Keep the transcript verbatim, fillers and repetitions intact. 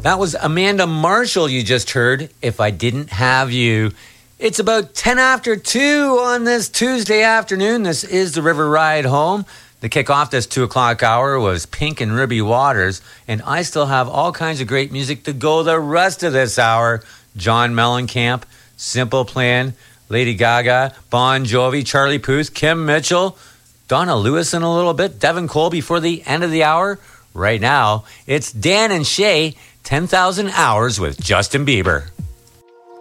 That was Amanda Marshall you just heard, If I Didn't Have You. It's about ten after two on this Tuesday afternoon. This is the River Ride Home. The kick-off this two o'clock hour was Pink and Ruby Waters, and I still have all kinds of great music to go the rest of this hour. John Mellencamp, Simple Plan, Lady Gaga, Bon Jovi, Charlie Puth, Kim Mitchell, Donna Lewis in a little bit, Devin Cole before the end of the hour. Right now, it's Dan and Shay, ten thousand Hours with Justin Bieber.